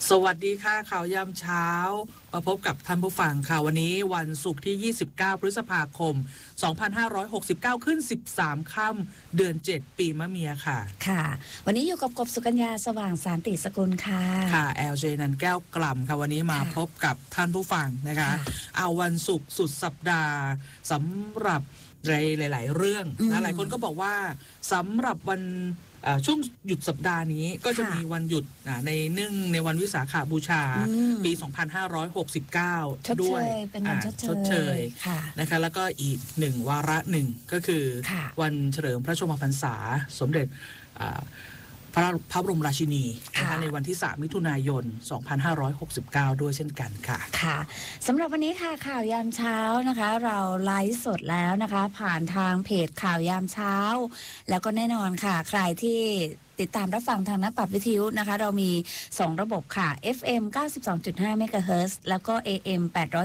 สวัสดีค่ะข่าวยามเช้ามาพบกับท่านผู้ฟังค่ะวันนี้วันศุกร์ที่29พฤษภาคม2569ขึ้น13ค่ำเดือน7ปีมะเมียค่ะค่ะวันนี้อยู่กับกบสุกัญญาสว่างสานติสกุลค่ะค่ะ LJ นันแก้วกล่ำค่ะวันนี้มาพบกับท่านผู้ฟังนะคะเอาวันศุกร์สุดสัปดาห์สำหรับหลายๆเรื่องนะหลายคนก็บอกว่าสำหรับวันช่วงหยุดสัปดาห์นี้ก็จะมีวันหยุดในเนื่องในวันวิสาขบูชาปี2569ด้วยเป็นวันชดเชยนะคะแล้วก็อีกหนึ่งวาระหนึ่งก็คือวันเฉลิมพระชนมพรรษาสมเด็จพระบรมราชินีนะคะในวันที่3มิถุนายน2569ด้วยเช่นกันค่ะค่ะสำหรับวันนี้ค่ะข่าวยามเช้านะคะเราไลฟ์สดแล้วนะคะผ่านทางเพจข่าวยามเช้าแล้วก็แน่นอนค่ะใครที่ติดตามรับฟังทางนักปรับวิทยุนะคะเรามี2ระบบค่ะ FM 92.5 เมกะเฮิรตซ์แล้วก็ AM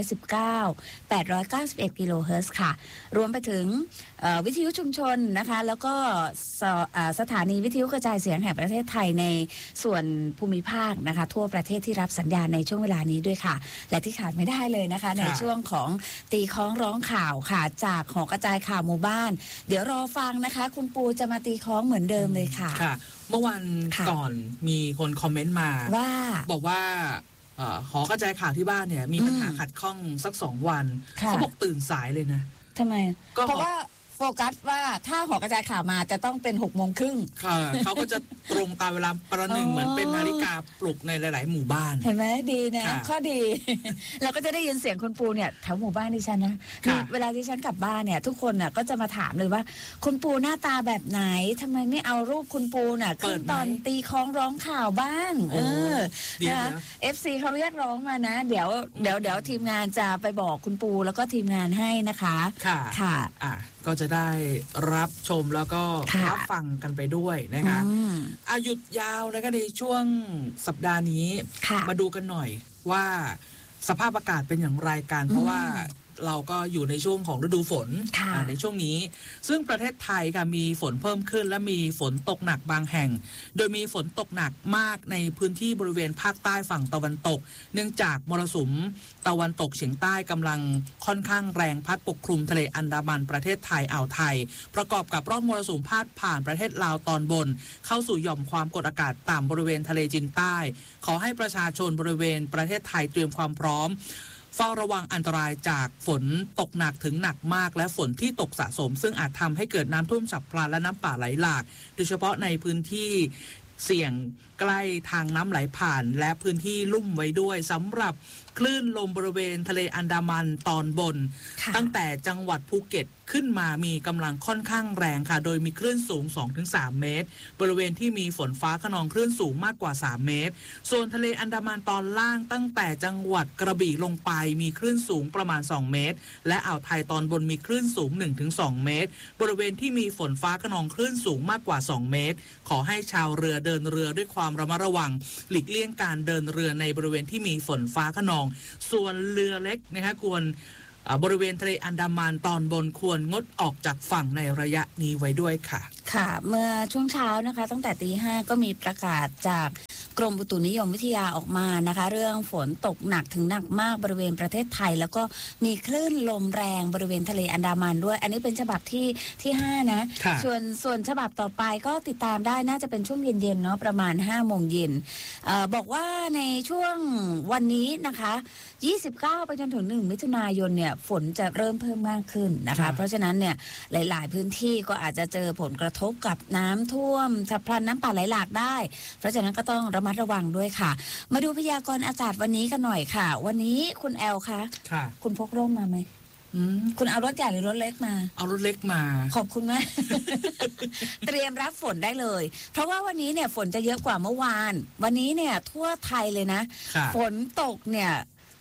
891 กิโลเฮิรตซ์ค่ะรวมไปถึงวิทยุชุมชนนะคะแล้วก็สถานีวิทยุกระจายเสียงแห่งประเทศไทยในส่วนภูมิภาคนะคะทั่วประเทศที่รับสัญญาณในช่วงเวลานี้ด้วยค่ะและที่ขาดไม่ได้เลยนะคะในช่วงของตีคล้องร้องข่าวค่ะจากหอกระจายข่าวหมู่บ้านเดี๋ยวรอฟังนะคะคุณปูจะมาตีคล้องเหมือนเดิมเลยค่ะเมื่อวันก่อนมีคนคอมเมนต์มาว่าบอกว่าหอกระจายข่าวที่บ้านเนี่ยมีปัญหาขัดข้องสัก2 วันเขาบอกตื่นสายเลยนะทำไมเพราะว่าโฟกัสว่าถ้าหอกระจายข่าวมาจะต้องเป็น18:30 ค่ะเขาก็จะตรงตามเวลาประหนึ่งเหมือนเป็นนาฬิกาปลุกในหลายๆหมู่บ้านเห็นไหมดีนะข้อดีเราก็จะได้ยินเสียงคุณปูเนี่ยแถวหมู่บ้านดิฉันนะเวลาที่ฉันกลับบ้านเนี่ยทุกคนน่ะก็จะมาถามเลยว่าคุณปูหน้าตาแบบไหนทำไมไม่เอารูปคุณปูน่ะขึ้นตอนตีคล้องร้องข่าวบ้างนะคะ FC เขาเรียกร้องมานะเดี๋ยวทีมงานจะไปบอกคุณปูแล้วก็ทีมงานให้นะคะค่ะก็จะได้รับชมแล้วก็รับฟังกันไปด้วยนะคะหยุดยาวแล้วก็ในช่วงสัปดาห์นี้มาดูกันหน่อยว่าสภาพอากาศเป็นอย่างไรกันเพราะว่าเราก็อยู่ในช่วงของฤดูฝนในช่วงนี้ซึ่งประเทศไทยค่ะมีฝนเพิ่มขึ้นและมีฝนตกหนักบางแห่งโดยมีฝนตกหนักมากในพื้นที่บริเวณภาคใต้ฝั่งตะวันตกเนื่องจากมรสุมตะวันตกเฉียงใต้กำลังค่อนข้างแรงพัดปกคลุมทะเลอันดามันประเทศไทยอ่าวไทยประกอบกับร่องมรสุมพาดผ่านประเทศลาวตอนบนเข้าสู่หย่อมความกดอากาศต่ำบริเวณทะเลจีนใต้ขอให้ประชาชนบริเวณประเทศไทยเตรียมความพร้อมเฝ้าระวังอันตรายจากฝนตกหนักถึงหนักมากและฝนที่ตกสะสมซึ่งอาจทำให้เกิดน้ำท่วมฉับพลันและน้ำป่าไหลหลากโดยเฉพาะในพื้นที่เสี่ยงใกล้ทางน้ำไหลผ่านและพื้นที่ลุ่มไว้ด้วยสำหรับคลื่นลมบริเวณทะเลอันดามันตอนบนตั้งแต่จังหวัดภูเก็ตขึ้นมามีกำลังค่อนข้างแรงค่ะโดยมีคลื่นสูง 2-3 เมตรบริเวณที่มีฝนฟ้าคะนองคลื่นสูงมากกว่า3 เมตรส่วนทะเลอันดามันตอนล่างตั้งแต่จังหวัดกระบี่ลงไปมีคลื่นสูงประมาณ2 เมตรและอ่าวไทยตอนบนมีคลื่นสูง 1-2 เมตรบริเวณที่มีฝนฟ้าคะนองคลื่นสูงมากกว่า2 เมตรขอให้ชาวเรือเดินเรือด้วยความระมัดระวังหลีกเลี่ยงการเดินเรือในบริเวณที่มีฝนฟ้าคะนองส่วนเรือเล็กนะคะควรบริเวณทะเลอันดามันตอนบนควรงดออกจากฝั่งในระยะนี้ไว้ด้วยค่ะค่ะเมื่อช่วงเช้านะคะตั้งแต่ตี 5ก็มีประกาศจากกรมอุตุนิยมวิทยาออกมานะคะเรื่องฝนตกหนักถึงหนักมากบริเวณประเทศไทยแล้วก็มีคลื่นลมแรงบริเวณทะเลอันดามันด้วยอันนี้เป็นฉบับที่5นะส่วนฉบับต่อไปก็ติดตามได้น่าจะเป็นช่วงเย็นๆเนาะประมาณ 5 โมงเย็นบอกว่าในช่วงวันนี้นะคะ29ไปจนถึง1 มิถุนายนเนี่ยฝนจะเริ่มเพิ่มมากขึ้นนะคะเพราะฉะนั้นเนี่ยหลายๆพื้นที่ก็อาจจะเจอผลกระทบกับน้ำท่วมฉับพลันน้ำป่าไหลหลากได้เพราะฉะนั้นก็ต้องระมัดระวังด้วยค่ะมาดูพยากรณ์อากาศวันนี้กันหน่อยค่ะวันนี้คุณแอลคะคุณพกร่มมาไหมคุณเอารถใหญ่หรือรถเล็กมาเอารถเล็กมาขอบคุณมาก เตรียมรับฝนได้เลยเพราะว่าวันนี้เนี่ยฝนจะเยอะกว่าเมื่อวานวันนี้เนี่ยทั่วไทยเลยนะฝนตกเนี่ย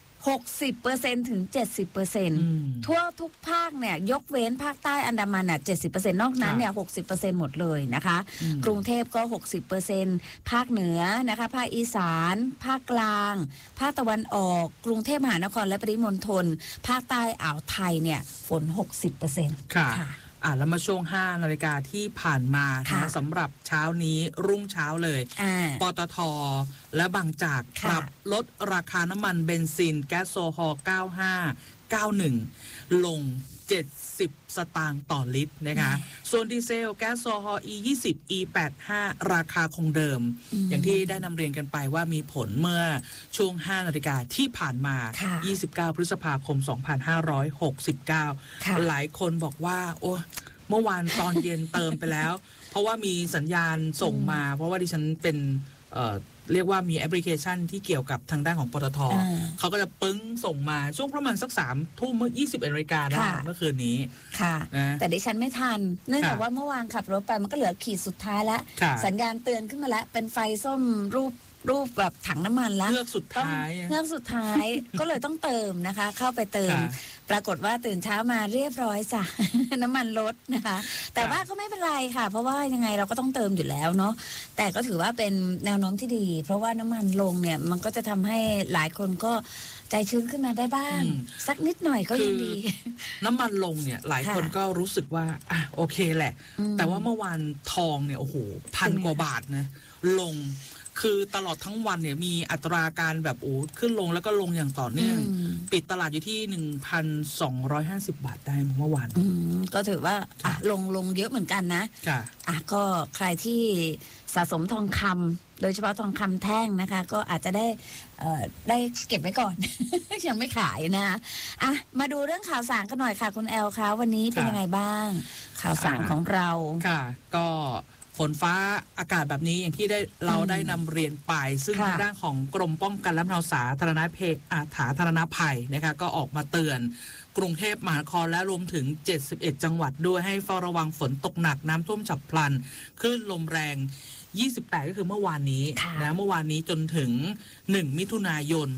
60% ถึง 70% ทั่วทุกภาคเนี่ยยกเว้นภาคใต้อันดามัน70% นอกนั้นเนี่ย60% หมดเลยนะคะกรุงเทพก็ 60% ภาคเหนือนะคะภาคอีสานภาคกลางภาคตะวันออกกรุงเทพมหานครและปริมณฑลภาคใต้อ่าวไทยเนี่ยฝน 60% ค่ะแล้วมาช่วง5 นาฬิกาที่ผ่านมานะสำหรับเช้านี้รุ่งเช้าเลยปตท.และบางจากปรับลดราคาน้ำมันเบนซินแก๊สโซฮอล์9591ลง70 สตางค์ต่อลิตรนะคะส่วนดีเซลแก๊สโซฮอล์ E20 E85 ราคาคงเดิม อย่างที่ได้นำเรียนกันไปว่ามีผลเมื่อช่วง5 นาฬิกาที่ผ่านมา29 พฤษภาคม 2569หลายคนบอกว่าโอ้เมื่อวานตอนเย็นเติมไปแล้ว เพราะว่ามีสัญญาณส่งมาเพราะว่าดิฉันเป็นเรียกว่ามีแอปพลิเคชันที่เกี่ยวกับทางด้านของปตท.เขาก็จะปึ้งส่งมาช่วงประมาณสัก3 ทุ่มเมื่อ21 นาฬิกาได้เมื่อคืนนี้ค่ะแต่ดิฉันไม่ทันเนื่องจากว่าเมื่อวานขับรถไปมันก็เหลือขีดสุดท้ายแล้วสัญญาณเตือนขึ้นมาแล้วเป็นไฟส้มรูปแบบถังน้ำมันแล้วเลือกสุดท้ายก็เลยต้องเติมนะคะเข้าไปเติมปรากฏว่าตื่นเช้ามาเรียบร้อยจ้ะ น้ำมันลดนะคะแต่ว่าก็ไม่เป็นไรค่ะเพราะว่ายังไงเราก็ต้องเติมอยู่แล้วเนาะแต่ก็ถือว่าเป็นแนวโน้มที่ดีเพราะว่าน้ำมันลงเนี่ยมันก็จะทำให้หลายคนก็ใจชื้นขึ้นมาได้บ้างสักนิดหน่อยก็ยังดีน้ำมันลงเนี่ยหลายคนก็รู้สึกว่าโอเคแหละแต่ว่าเมื่อวานทองเนี่ยโอ้โห1,000 กว่าบาทนะลงคือตลอดทั้งวันเนี่ยมีอัตราการแบบขึ้นลงแล้วก็ลงอย่างต่อเนื่องปิดตลาดอยู่ที่ 1,250 บาทได้เมื่อวานก็ถือว่าลงเยอะเหมือนกันนะก็ใครที่สะสมทองคำโดยเฉพาะทองคำแท่งนะคะก็อาจจะได้เก็บไว้ก่อน ยังไม่ขายนะมาดูเรื่องข่าวสารกันหน่อยค่ะคุณแอลคะวันนี้เป็นยังไงบ้างข่าวสารของเราค่ะก็ฝนฟ้าอากาศแบบนี้อย่างที่เราได้นำเรียนไปซึ่งทางด้านของกรมป้องกันและบรรเทาสาธารณภัยนะคะก็ออกมาเตือนกรุงเทพมหานครและรวมถึง71 จังหวัดด้วยให้เฝ้าระวังฝนตกหนักน้ำท่วมฉับพลันคลื่นลมแรง28ก็คือเมื่อวานนี้นะเมื่อวานนี้จนถึง1 มิถุนายน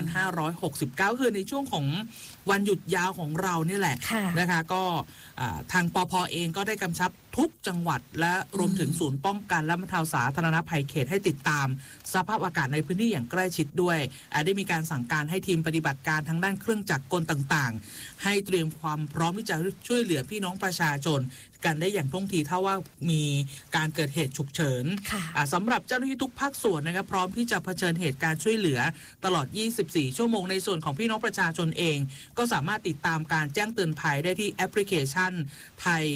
2569คือในช่วงของวันหยุดยาวของเรานี่แหละนะคะก็ทางปภ.เองก็ได้กำชับทุกจังหวัดและรวมถึงศูนย์ป้องกันและบรรเทาสาธารณภัยเขตให้ติดตามสภาพอากาศในพื้นที่อย่างใกล้ชิดด้วยได้มีการสั่งการให้ทีมปฏิบัติการทางด้านเครื่องจักรกลต่างๆให้เตรียมความพร้อมที่จะช่วยเหลือพี่น้องประชาชนกันได้อย่างท่วงทีถ้าว่ามีการเกิดเหตุฉุกเฉินสำหรับเจ้าหน้าที่ทุกภาคส่วนนะครับพร้อมที่จะเผชิญเหตุการช่วยเหลือตลอด24 ชั่วโมงในส่วนของพี่น้องประชาชนเองก็สามารถติดตามการแจ้งเตือนภัยได้ที่แอปพลิเคชันไทย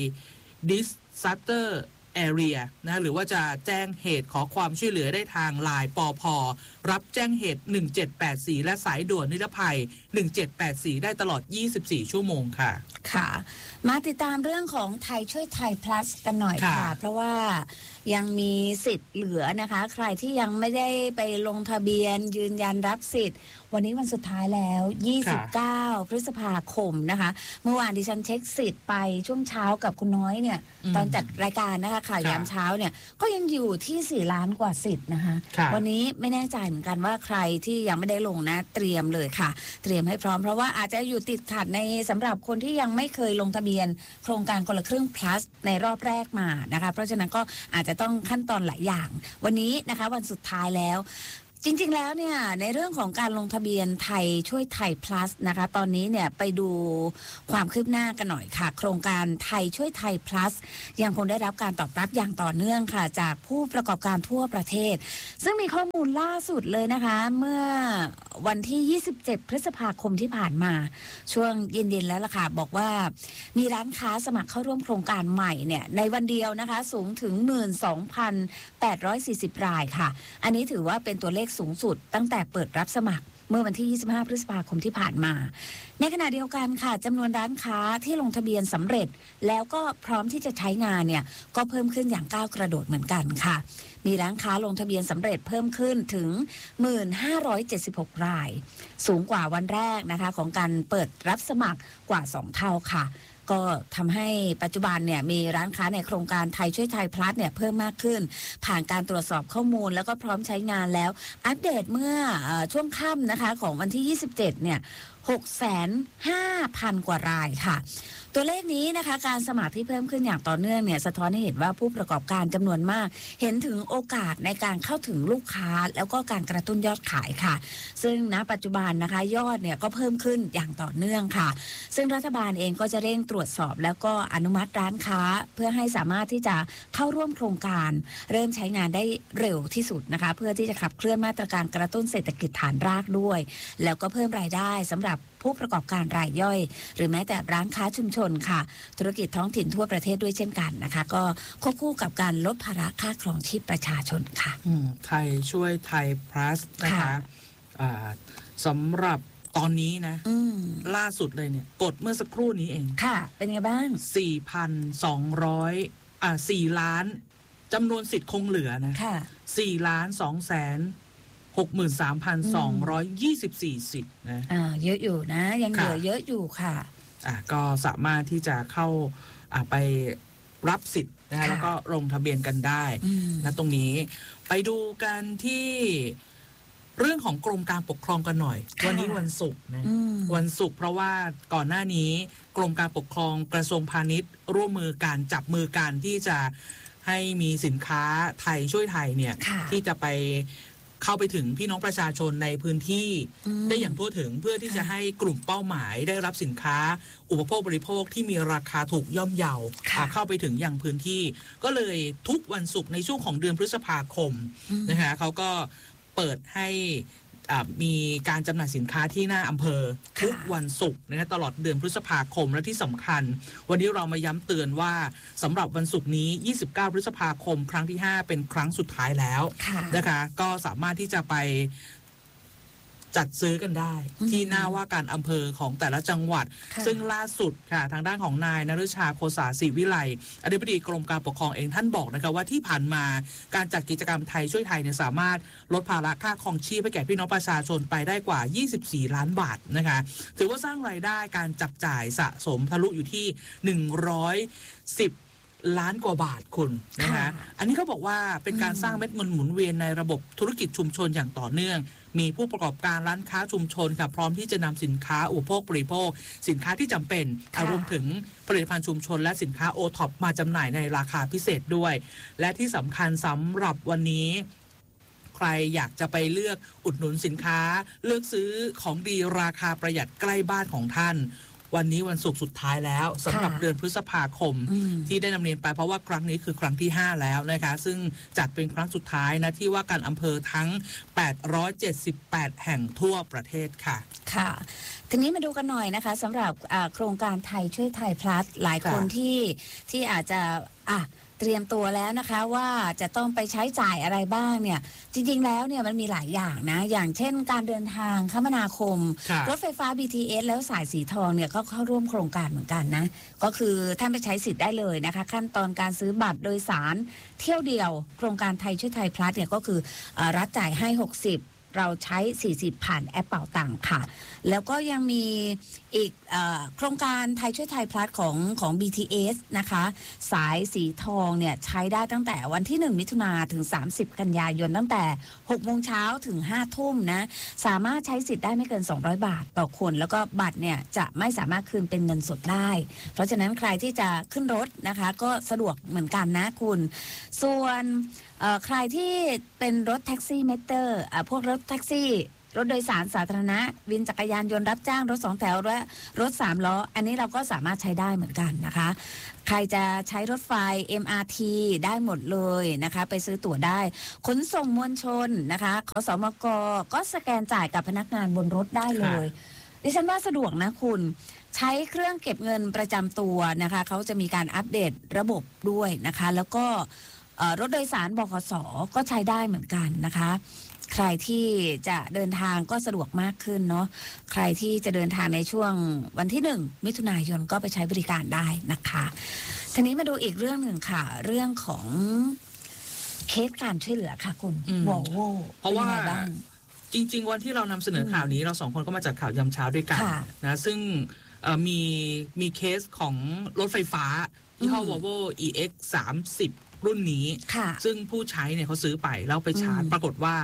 Disaster Area นะหรือว่าจะแจ้งเหตุขอความช่วยเหลือได้ทางไลน์ปภ.รับแจ้งเหตุ1784และสายด่วนนิรภัย1784ได้ตลอด24 ชั่วโมงค่ะค่ะมาติดตามเรื่องของไทยช่วยไทย plus กันหน่อยค่ะเพราะว่ายังมีสิทธิ์เหลือนะคะใครที่ยังไม่ได้ไปลงทะเบียนยืนยันรับสิทธิ์วันนี้วันสุดท้ายแล้ว29 พฤษภาคมนะคะเมื่อวานดิฉันเช็คสิทธิ์ไปช่วงเช้ากับคุณน้อยเนี่ยตอนจัดรายการนะคะข่าวยามเช้าเนี่ยก็ยังอยู่ที่4 ล้านกว่าสิทธิ์นะคะวันนี้ไม่แน่ใจเหมือนกันว่าใครที่ยังไม่ได้ลงนะเตรียมเลยค่ะเตรียมให้พร้อมเพราะว่าอาจจะอยู่ติดขัดในสำหรับคนที่ยังไม่เคยลงทะเบียนโครงการคนละครึ่ง plus ในรอบแรกมานะคะเพราะฉะนั้นก็อาจจะต้องขั้นตอนหลายอย่างวันนี้นะคะวันสุดท้ายแล้วจริงๆแล้วเนี่ยในเรื่องของการลงทะเบียนไทยช่วยไทย plus นะคะตอนนี้เนี่ยไปดูความคืบหน้ากันหน่อยค่ะโครงการไทยช่วยไทย plus ยังคงได้รับการตอบรับอย่างต่อเนื่องค่ะจากผู้ประกอบการทั่วประเทศซึ่งมีข้อมูลล่าสุดเลยนะคะเมื่อวันที่27 พฤษภาคมที่ผ่านมาช่วงเย็นๆแล้วล่ะค่ะบอกว่ามีร้านค้าสมัครเข้าร่วมโครงการใหม่เนี่ยในวันเดียวนะคะสูงถึง 12,840 รายค่ะอันนี้ถือว่าเป็นตัวเลขสูงสุดตั้งแต่เปิดรับสมัครเมื่อวันที่25 พฤษภาคมที่ผ่านมาในขณะเดียวกันค่ะจำนวนร้านค้าที่ลงทะเบียนสำเร็จแล้วก็พร้อมที่จะใช้งานเนี่ยก็เพิ่มขึ้นอย่างก้าวกระโดดเหมือนกันค่ะมีร้านค้าลงทะเบียนสำเร็จเพิ่มขึ้นถึง 1,576 รายสูงกว่าวันแรกนะคะของการเปิดรับสมัครกว่า2 เท่าค่ะก็ทำให้ปัจจุบันเนี่ยมีร้านค้าในโครงการไทยช่วยไทย plus เนี่ยเพิ่มมากขึ้นผ่านการตรวจสอบข้อมูลแล้วก็พร้อมใช้งานแล้วอัปเดตเมื่อช่วงค่ำนะคะของวันที่27เนี่ย 6,500,000 กว่ารายค่ะตัวเลขนี้นะคะการสมัครที่เพิ่มขึ้นอย่างต่อเนื่องเนี่ยสะท้อนให้เห็นว่าผู้ประกอบการจำนวนมากเห็นถึงโอกาสในการเข้าถึงลูกค้าแล้วก็การกระตุ้นยอดขายค่ะซึ่งณปัจจุบันนะคะยอดเนี่ยก็เพิ่มขึ้นอย่างต่อเนื่องค่ะซึ่งรัฐบาลเองก็จะเร่งตรวจสอบแล้วก็อนุมัติร้านค้าเพื่อให้สามารถที่จะเข้าร่วมโครงการเริ่มใช้งานได้เร็วที่สุดนะคะเพื่อที่จะขับเคลื่อนมาตรการกระตุ้นเศรษฐกิจฐานรากด้วยแล้วก็เพิ่มรายได้สำหรับผู้ประกอบการรายย่อยหรือแม้แต่ร้านค้าชุมชนค่ะธุรกิจท้องถิ่นทั่วประเทศด้วยเช่นกันนะคะก็ควบคู่กับการลดภาระค่าครองชีพประชาชนค่ะไทยช่วยไทย plus นะคะสำหรับตอนนี้นะล่าสุดเลยเนี่ยกดเมื่อสักครู่นี้เองค่ะเป็นไงบ้าง 4,200 4 ล้านจำนวนสิทธิ์คงเหลือนะ4,263,224 สิทธิ์นะเยอะอยู่นะยังเหลือเยอะอยู่ค่ะก็สามารถที่จะเข้าไปรับสิทธิ์นะแล้วก็ลงทะเบียนกันได้นะตรงนี้ไปดูกันที่เรื่องของกรมการปกครองกันหน่อยวันนี้วันศุกร์นะวันศุกร์เพราะว่าก่อนหน้านี้กรมการปกครองกระทรวงพาณิชย์ร่วมมือการจับมือกันที่จะให้มีสินค้าไทยช่วยไทยเนี่ยที่จะไปเข้าไปถึงพี่น้องประชาชนในพื้นที่ได้อย่างทั่วถึงเพื่อที่จะให้กลุ่มเป้าหมายได้รับสินค้าอุปโภคบริโภคที่มีราคาถูกย่อมเยาเข้าไปถึงอย่างพื้นที่ก็เลยทุกวันศุกร์ในช่วงของเดือนพฤษภาคมนะคะเขาก็เปิดให้มีการจำหน่ายสินค้าที่หน้าอำเภอทุกวันศุกร์นะตลอดเดือนพฤษภาคมและที่สำคัญวันนี้เรามาย้ำเตือนว่าสำหรับวันศุกร์นี้29พฤษภาคมครั้งที่5เป็นครั้งสุดท้ายแล้วนะคะก็สามารถที่จะไปจัดซื้อกันได้ที่หน้าว่าการอำเภอของแต่ละจังหวัดซึ่งล่าสุดค่ะทางด้านของนายนฤชาโคสาศรีวิไลอธิบดีกรมการปกครองเองท่านบอกนะคะว่าที่ผ่านมาการจัดกิจกรรมไทยช่วยไทยเนี่ยสามารถลดภาระค่าครองชีพให้แก่พี่น้องประชาชนไปได้กว่า24ล้านบาทนะคะถือว่าสร้างรายได้การจับจ่ายสะสมทะลุอยู่ที่110ล้านกว่าบาทคุณนะคะอันนี้เขาบอกว่าเป็นการสร้างเม็ดเงินหมุนเวียนในระบบธุรกิจชุมชนอย่างต่อเนื่องมีผู้ประกอบการร้านค้าชุมชนค่ะพร้อมที่จะนำสินค้าอุปโภคบริโภคสินค้าที่จำเป็นรวมถึงผลิตภัณฑ์ชุมชนและสินค้าโอท็อปมาจำหน่ายในราคาพิเศษด้วยและที่สำคัญสำหรับวันนี้ใครอยากจะไปเลือกอุดหนุนสินค้าเลือกซื้อของดีราคาประหยัดใกล้บ้านของท่านวันนี้วันศุกร์สุดท้ายแล้วสำหรับเดือนพฤษภาคมที่ได้นำเรียนไปเพราะว่าครั้งนี้คือครั้งที่5แล้วนะคะซึ่งจัดเป็นครั้งสุดท้ายนะที่ว่าการอำเภอทั้ง878แห่งทั่วประเทศค่ะค่ะทีนี้มาดูกันหน่อยนะคะสำหรับโครงการไทยช่วยไทยพลัสหลายคนที่อาจจะเตรียมตัวแล้วนะคะว่าจะต้องไปใช้จ่ายอะไรบ้างเนี่ยจริงๆแล้วเนี่ยมันมีหลายอย่างนะอย่างเช่นการเดินทางคมนาคมรถไฟฟ้า BTS แล้วสายสีทองเนี่ยก็เข้าร่วมโครงการเหมือนกันนะก็คือท่านไปใช้สิทธิ์ได้เลยนะคะขั้นตอนการซื้อบัตรโดยสารเที่ยวเดียวโครงการไทยช่วยไทยพลัสเนี่ยก็คือรัฐจ่ายให้60เราใช้40ผ่านแอปเป่าตังค่ะแล้วก็ยังมีอีกโครงการไทยช่วยไทยพลัสของ BTS นะคะสายสีทองเนี่ยใช้ได้ตั้งแต่วันที่1มิถุนาถึง30กันยายนตั้งแต่6โมงเช้าถึง5ทุ่มนะสามารถใช้สิทธิ์ได้ไม่เกิน200บาทต่อคนแล้วก็บัตรเนี่ยจะไม่สามารถคืนเป็นเงินสดได้เพราะฉะนั้นใครที่จะขึ้นรถนะคะก็สะดวกเหมือนกันนะคุณส่วนใครที่เป็นรถแท็กซี่เมเตอร์พวกรถแท็กซี่รถโดยสารสาธารณะวินจักรยานยนต์รับจ้างรถ2แถวและรถ3ล้ออันนี้เราก็สามารถใช้ได้เหมือนกันนะคะใครจะใช้รถไฟ MRT ได้หมดเลยนะคะไปซื้อตั๋วได้ขนส่งมวลชนนะคะขสมกก็สแกนจ่ายกับพนักงานบนรถได้เลยดิฉันว่าสะดวกนะคุณใช้เครื่องเก็บเงินประจำตัวนะคะเขาจะมีการอัปเดตระบบด้วยนะคะแล้วก็รถโดยสารบขส.ก็ใช้ได้เหมือนกันนะคะใครที่จะเดินทางก็สะดวกมากขึ้นเนาะใครที่จะเดินทางในช่วงวันที่1มิถุนายนก็ไปใช้บริการได้นะคะทีนี้มาดูอีกเรื่องหนึ่งค่ะเรื่องของเคสการช่วยเหลือค่ะคุณวอลโวเพราะว่าจริงๆวันที่เรานำเสนอข่าวนี้เรา2คนก็มาจัดข่าวยามเช้าด้วยกันนะซึ่งมีเคสของรถไฟฟ้ายี่ห้อ Volvo EX30รุ่นนี้ซึ่งผู้ใช้เนี่ยเขาซื้อไปแล้วไปชาร์จปรากฏว่า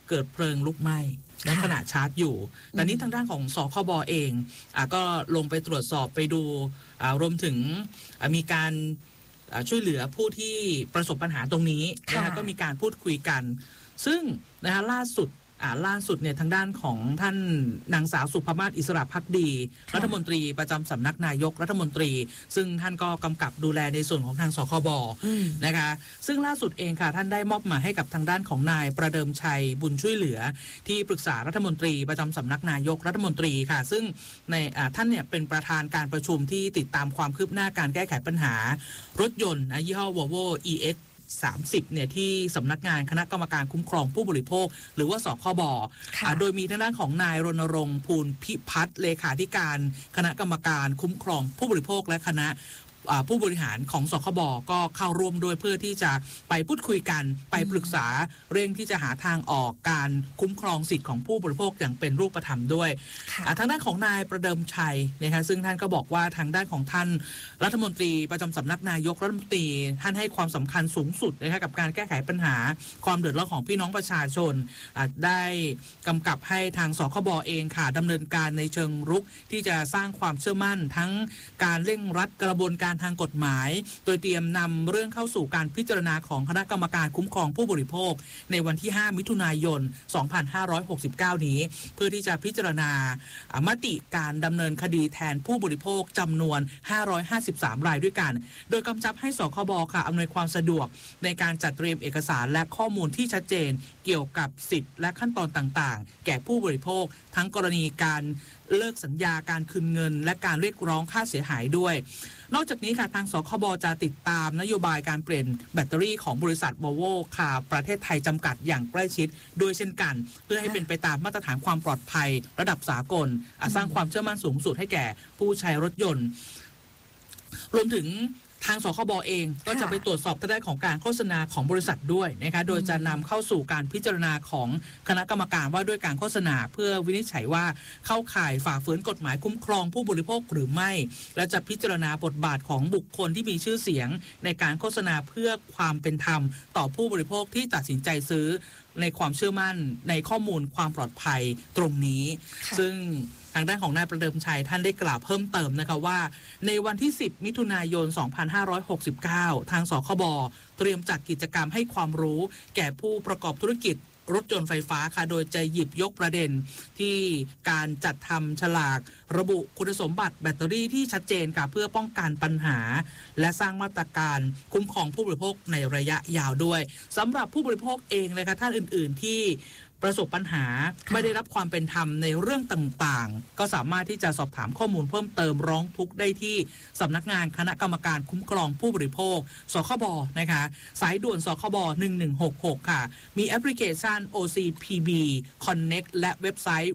เกิดเพลิงลุกไหม้ในขณะชาร์จอยู่แต่นี้ทางด้านของสคบเองก็ลงไปตรวจสอบไปดูรวมถึงมีการช่วยเหลือผู้ที่ประสบปัญหาตรงนี้นะคะก็มีการพูดคุยกันซึ่งนะคะล่าสุดเนี่ยทางด้านของท่านนางสาวสุภมาศอิสระภักดีรัฐมนตรีประจำสำนักนายกรัฐมนตรีซึ่งท่านก็กำกับดูแลในส่วนของทางสคบนะคะซึ่งล่าสุดเองค่ะท่านได้มอบหมายให้กับทางด้านของนายประเดิมชัยบุญช่วยเหลือที่ปรึกษารัฐมนตรีประจำสำนักนายกรัฐมนตรีค่ะซึ่งในท่านเนี่ยเป็นประธานการประชุมที่ติดตามความคืบหน้าการแก้ไขปัญหารถยนต์ยี่ห้อ Volvo EX 30เนี่ยที่สำนักงานคณะกรรมการคุ้มครองผู้บริโภคหรือว่าสคบโดยมีทางด้านของนายรณรงค์ภูลพิพัฒน์เลขาธิการคณะกรรมการคุ้มครองผู้บริโภคและคณะผู้บริหารของสคบก็เข้าร่วมด้วยเพื่อที่จะไปพูดคุยกันไปปรึกษาเร่งที่จะหาทางออกการคุ้มครองสิทธิ์ของผู้บริโภคอย่างเป็นรูปธรรมด้วยทางด้านของนายประเดิมชัยนะคะซึ่งท่านก็บอกว่าทางด้านของท่านรัฐมนตรีประจำสำนักนายกรัฐมนตรีท่านให้ความสำคัญสูงสุดนะคะกับการแก้ไขปัญหาความเดือดร้อนของพี่น้องประชาชนได้กำกับให้ทางสคบเองค่ะดำเนินการในเชิงรุกที่จะสร้างความเชื่อมั่นทั้งการเร่งรัดกระบวนการทางกฎหมายโดยเตรียมนำเรื่องเข้าสู่การพิจารณาของคณะกรรมการคุ้มครองผู้บริโภคในวันที่ 5 มิถุนายน 2569 นี้เพื่อที่จะพิจารณามติการดำเนินคดีแทนผู้บริโภคจำนวน 553 รายด้วยกันโดยกำชับให้สคบค่ะอำนวยความสะดวกในการจัดเตรียมเอกสารและข้อมูลที่ชัดเจนเกี่ยวกับสิทธิและขั้นตอนต่างๆแก่ผู้บริโภคทั้งกรณีการเลิกสัญญาการคืนเงินและการเรียกร้องค่าเสียหายด้วยนอกจากนี้ค่ะทางสคบจะติดตามนโยบายการเปลี่ยนแบตเตอรี่ของบริษัท Volvo ค่ะประเทศไทยจำกัดอย่างใกล้ชิดด้วยเช่นกันเพื่อให้เป็นไปตามมาตรฐานความปลอดภัยระดับสากลสร้างความเชื่อมั่นสูงสุดให้แก่ผู้ใช้รถยนต์รวมถึงทางสคบเองก็จะไปตรวจสอบทางด้านของการโฆษณาของบริษัทด้วยนะคะโดยจะนำเข้าสู่การพิจารณาของคณะกรรมการว่าด้วยการโฆษณาเพื่อวินิจฉัยว่าเข้าข่ายฝ่าฝืนกฎหมายคุ้มครองผู้บริโภคหรือไม่และจะพิจารณาบทบาทของบุคคลที่มีชื่อเสียงในการโฆษณาเพื่อความเป็นธรรมต่อผู้บริโภคที่ตัดสินใจซื้อในความเชื่อมั่นในข้อมูลความปลอดภัยตรงนี้ซึ่งทางด้านของนายประเดิมชัยท่านได้กล่าวเพิ่มเติมนะคะว่าในวันที่ 10 มิถุนายน 2569 ทางสคบเตรียมจัดกิจกรรมให้ความรู้แก่ผู้ประกอบธุรกิจรถยนต์ไฟฟ้าค่ะโดยจะหยิบยกประเด็นที่การจัดทำฉลากระบุคุณสมบัติแบตเตอรี่ที่ชัดเจนค่ะเพื่อป้องกันปัญหาและสร้างมาตรการคุ้มครองผู้บริโภคในระยะยาวด้วยสำหรับผู้บริโภคเองเลยค่ะท่านอื่นๆที่ประสบปัญหาไม่ได้รับความเป็นธรรมในเรื่องต่างๆก็สามารถที่จะสอบถามข้อมูลเพิ่มเติมร้องทุกข์ได้ที่สำนักงานคณะกรรมการคุ้มครองผู้บริโภคสคบนะคะสายด่วนสคบ1166ค่ะมีแอปพลิเคชัน OCPB Connect และเว็บไซต์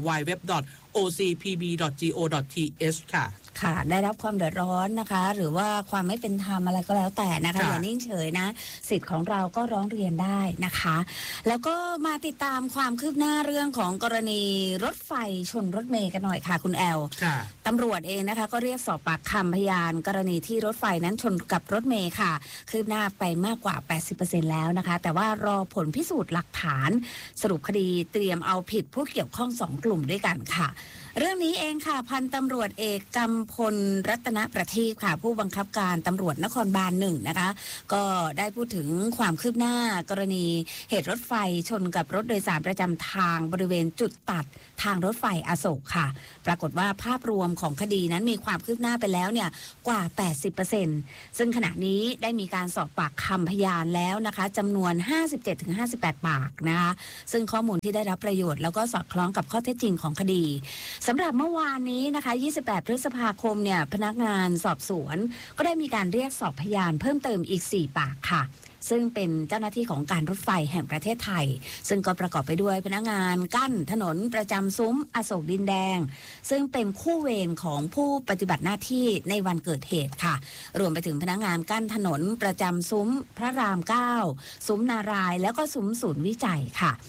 www.ocpb.go.th ค่ะได้รับความเดือดร้อนนะคะหรือว่าความไม่เป็นธรรมอะไรก็แล้วแต่นะคะอย่านิ่งเฉยนะสิทธิ์ของเราก็ร้องเรียนได้นะคะแล้วก็มาติดตามความคืบหน้าเรื่องของกรณีรถไฟชนรถเมล์กันหน่อยค่ะคุณแอลตำรวจเองนะคะก็เรียกสอบปากคำพยานกรณีที่รถไฟนั้นชนกับรถเมล์ค่ะคืบหน้าไปมากกว่า 80% แล้วนะคะแต่ว่ารอผลพิสูจน์หลักฐานสรุปคดีเตรียมเอาผิดผู้เกี่ยวข้อง2กลุ่มด้วยกันค่ะเรื่องนี้เองค่ะพันตำรวจเอกกำพลรัตนประทีปค่ะผู้บังคับการตำรวจนครบาล1นะคะก็ได้พูดถึงความคืบหน้ากรณีเหตุรถไฟชนกับรถโดยสารประจำทางบริเวณจุดตัดทางรถไฟอโศกค่ะปรากฏว่าภาพรวมของคดีนั้นมีความคืบหน้าไปแล้วเนี่ยกว่า 80% ซึ่งขณะนี้ได้มีการสอบปากคำพยานแล้วนะคะจำนวน 57-58 ปากนะคะซึ่งข้อมูลที่ได้รับประโยชน์แล้วก็สอดคล้องกับข้อเท็จจริงของคดีสำหรับเมื่อวานนี้นะคะ28 พฤษภาคมเนี่ยพนักงานสอบสวนก็ได้มีการเรียกสอบพยานเพิ่มเติมอีก4 ปากค่ะซึ่งเป็นเจ้าหน้าที่ของการรถไฟแห่งประเทศไทยซึ่งก็ประกอบไปด้วยพนักงานกั้นถนนประจำซุ้มอโศกดินแดงซึ่งเป็นคู่เวรของผู้ปฏิบัติหน้าที่ในวันเกิดเหตุค่ะรวมไปถึงพนักงานกั้นถนนประจำซุ้มพระราม9ซุ้มนารายแล้วก็ซุ้มศูนย์วิจัยค่ะ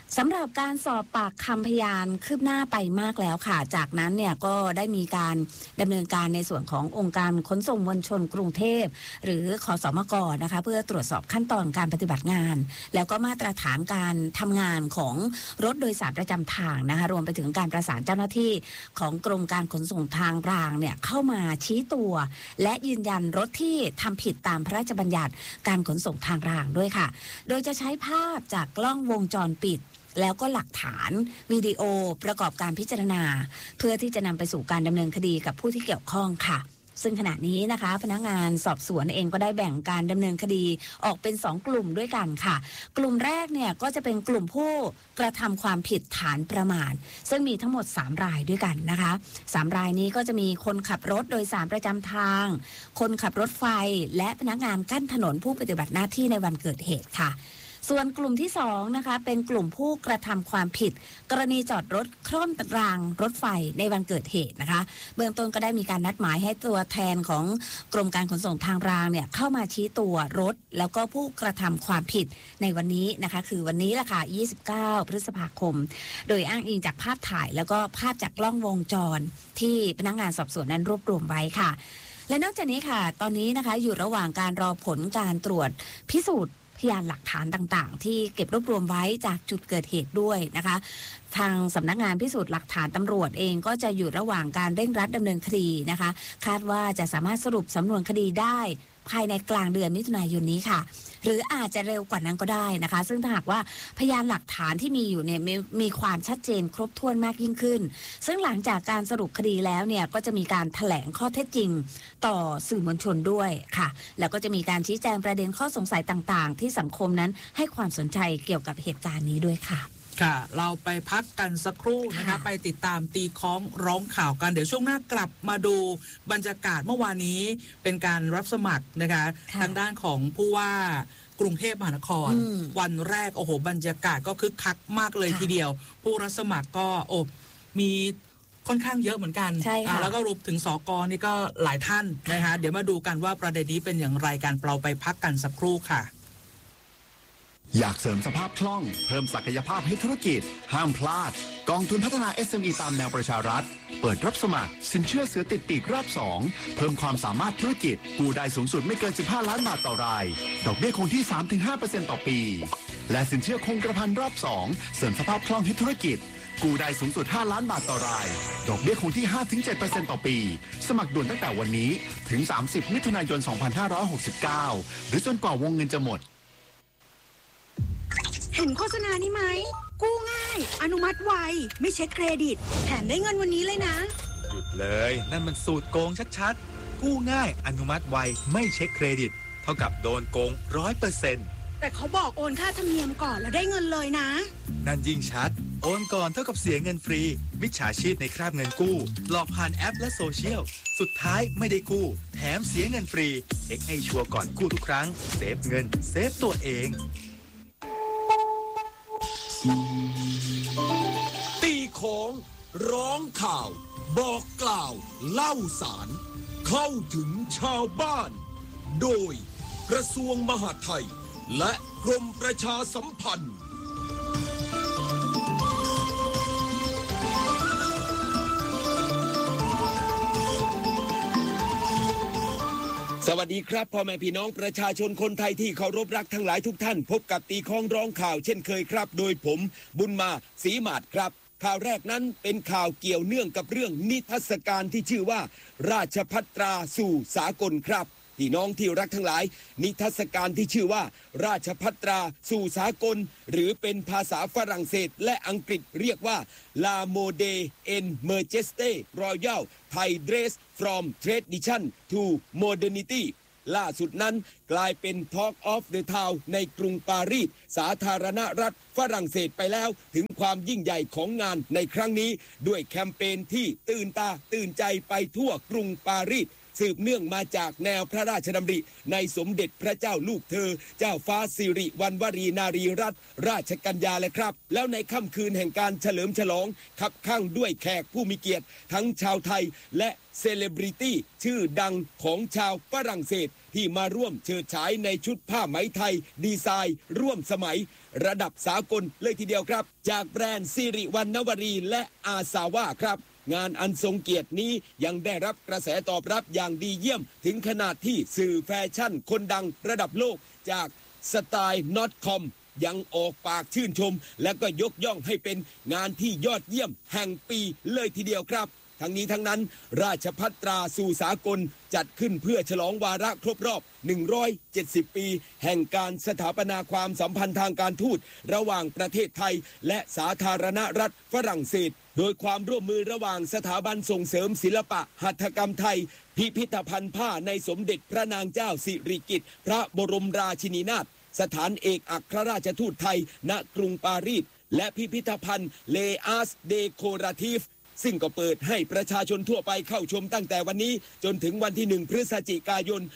สำหรับการสอบปากคำพยานคืบหน้าไปมากแล้วค่ะจากนั้นเนี่ยก็ได้มีการดำเนินการในส่วนขององค์การขนส่งมวลชนกรุงเทพหรือขสมก.นะคะเพื่อตรวจสอบขั้นตอนการปฏิบัติงานแล้วก็มาตรฐานการทำงานของรถโดยสารประจำทางนะคะรวมไปถึงการประสานเจ้าหน้าที่ของกรมการขนส่งทางรางเนี่ยเข้ามาชี้ตัวและยืนยันรถที่ทำผิดตามพระราชบัญญัติการขนส่งทางรางด้วยค่ะโดยจะใช้ภาพจากกล้องวงจรปิดแล้วก็หลักฐานวิดีโอประกอบการพิจารณาเพื่อที่จะนำไปสู่การดำเนินคดีกับผู้ที่เกี่ยวข้องค่ะซึ่งขณะนี้นะคะพนักงานสอบสวนเองก็ได้แบ่งการดำเนินคดีออกเป็น2กลุ่มด้วยกันค่ะกลุ่มแรกเนี่ยก็จะเป็นกลุ่มผู้กระทำความผิดฐานประมาทซึ่งมีทั้งหมด3รายด้วยกันนะคะ3รายนี้ก็จะมีคนขับรถโดยสารประจำทางคนขับรถไฟและพนักงานกั้นถนนผู้ปฏิบัติหน้าที่ในวันเกิดเหตุค่ะส่วนกลุ่มที่2นะคะเป็นกลุ่มผู้กระทำความผิดกรณีจอดรถคล่อมรางรถไฟในวันเกิดเหตุนะคะเบื้องต้นก็ได้มีการนัดหมายให้ตัวแทนของกรมการขนส่งทางรางเนี่ยเข้ามาชี้ตัวรถแล้วก็ผู้กระทำความผิดในวันนี้นะคะคือวันนี้แหละค่ะ29พฤษภาคมโดยอ้างอิงจากภาพถ่ายแล้วก็ภาพจากกล้องวงจรที่พนักงานสอบสวนนั้นรวบรวมไว้ค่ะและนอกจากนี้ค่ะตอนนี้นะคะอยู่ระหว่างการรอผลการตรวจพิสูจน์พยานหลักฐานต่างๆที่เก็บรวบรวมไว้จากจุดเกิดเหตุด้วยนะคะทางสำนักงานพิสูจน์หลักฐานตำรวจเองก็จะอยู่ระหว่างการเร่งรัดดำเนินคดีนะคะคาดว่าจะสามารถสรุปสำนวนคดีได้ภายในกลางเดือนมิถุนายนนี้ค่ะหรืออาจจะเร็วกว่านั้นก็ได้นะคะซึ่งถ้าหากว่าพยานหลักฐานที่มีอยู่เนี่ยมีความชัดเจนครบถ้วนมากยิ่งขึ้นซึ่งหลังจากการสรุปคดีแล้วเนี่ยก็จะมีการแถลงข้อเท็จจริงต่อสื่อมวลชนด้วยค่ะแล้วก็จะมีการชี้แจงประเด็นข้อสงสัยต่างๆที่สังคมนั้นให้ความสนใจเกี่ยวกับเหตุการณ์นี้ด้วยค่ะค่ะเราไปพักกันสักครู่นะคะไปติดตามตีคล้องร้องข่าวกันเดี๋ยวช่วงหน้ากลับมาดูบรรยากาศเมื่อวานนี้เป็นการรับสมัครนะคะทางด้านของผู้ว่ากรุงเทพมหานครวันแรกโอ้โหบรรยากาศก็คึกคักมากเลยทีเดียวผู้รับสมัครก็มีค่อนข้างเยอะเหมือนกันแล้วก็รวมถึงสก.นี่ก็หลายท่านนะคะเดี๋ยวมาดูกันว่าประเด็นนี้เป็นอย่างไรกันเราไปพักกันสักครู่ค่ะอยากเสริมสภาพคล่องเพิ่มศักยภาพให้ธุรกิจห้ามพลาดกองทุนพัฒนา SME ตามแนวประชารัฐเปิดรับสมัครสินเชื่อเสือติดปีกรอบ2เพิ่มความสามารถธุรกิจกู้ได้สูงสุดไม่เกิน15ล้านบาทต่อรายดอกเบี้ยคงที่ 3-5% ต่อปีและสินเชื่อคงกระพันรอบ2เสริมสภาพคล่องให้ธุรกิจกู้ได้สูงสุด5ล้านบาทต่อรายดอกเบี้ยคงที่ 5-7% ต่อปีสมัครด่วนตั้งแต่วันนี้ถึง30มิถุนายน2569หรือจนกว่าวงเงินจะหมดเห็นโฆษณานี้ไหมกู้ง่ายอนุมัติไวไม่เช็คเครดิตแถมได้เงินวันนี้เลยนะหยุดเลยนั่นมันสูตรโกงชัดๆกู้ง่ายอนุมัติไวไม่เช็คเครดิตเท่ากับโดนโกง 100% แต่เขาบอกโอนค่าธรรมเนียมก่อนแล้วได้เงินเลยนะนั่นยิ่งชัดโอนก่อนเท่ากับเสียเงินฟรีมิจฉาชีพในคราบเงินกู้หลอกผ่านแอปและโซเชียลสุดท้ายไม่ได้กู้แถมเสียเงินฟรีเช็คให้ชัวร์ก่อนกู้ทุกครั้งเซฟเงินเซฟตัวเองตีของร้องข่าวบอกกล่าวเล่าสารเข้าถึงชาวบ้านโดยกระทรวงมหาดไทยและกรมประชาสัมพันธ์สวัสดีครับพ่อแม่พี่น้องประชาชนคนไทยที่เคารพรักทั้งหลายทุกท่านพบกับตีข้องร้องข่าวเช่นเคยครับโดยผมบุญมาศรีหมาดครับข่าวแรกนั้นเป็นข่าวเกี่ยวเนื่องกับเรื่องนิทรรศการที่ชื่อว่าราชภัตราสู่สากลครับพี่น้องที่รักทั้งหลายนิทรรศการที่ชื่อว่าราชภัตราสู่สากลหรือเป็นภาษาฝรั่งเศสและอังกฤษเรียกว่า La Mode en Majesté Royal Thai Dress from Tradition to Modernity ล่าสุดนั้นกลายเป็น Talk of the Town ในกรุงปารีสสาธารณรัฐฝรั่งเศสไปแล้วถึงความยิ่งใหญ่ของงานในครั้งนี้ด้วยแคมเปญที่ตื่นตาตื่นใจไปทั่วกรุงปารีสสืบเนื่องมาจากแนวพระราชดำริในสมเด็จพระเจ้าลูกเธอเจ้าฟ้าสิริวัณวรีนารีรัตนราชกัญญาเลยครับแล้วในค่ำคืนแห่งการเฉลิมฉลองคับข้างด้วยแขกผู้มีเกียรติทั้งชาวไทยและเซเลบริตี้ชื่อดังของชาวฝรั่งเศสที่มาร่วมเฉิดฉายในชุดผ้าไหมไทยดีไซน์ร่วมสมัยระดับสากลเลยทีเดียวครับจากแบรนด์สิริวัณณวรีและอาซาว่าครับงานอันทรงเกียรตินี้ยังได้รับกระแสตอบรับอย่างดีเยี่ยมถึงขนาดที่สื่อแฟชั่นคนดังระดับโลกจากสไตล์ .com ยังออกปากชื่นชมและก็ยกย่องให้เป็นงานที่ยอดเยี่ยมแห่งปีเลยทีเดียวครับทั้งนี้ทั้งนั้นราชภัฏตราสู่สากลจัดขึ้นเพื่อฉลองวาระครบรอบ170 ปีแห่งการสถาปนาความสัมพันธ์ทางการทูตระหว่างประเทศไทยและสาธารณรัฐฝรั่งเศสโดยความร่วมมือระหว่างสถาบันส่งเสริมศิลปะหัตถกรรมไทยพิพิธภัณฑ์ผ้าในสมเด็จพระนางเจ้าสิริกิติ์พระบรมราชินีนาถสถานเอกอัครราชทูตไทยณกรุงปารีสและพิพิธภัณฑ์เลอาร์สเดโคราทีฟซึ่งก็เปิดให้ประชาชนทั่วไปเข้าชมตั้งแต่วันนี้จนถึงวันที่1 พฤศจิกายน